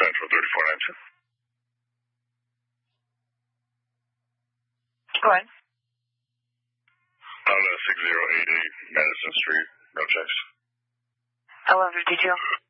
Central 3492. Go ahead. On 6088 Madison Street. No checks. 1152.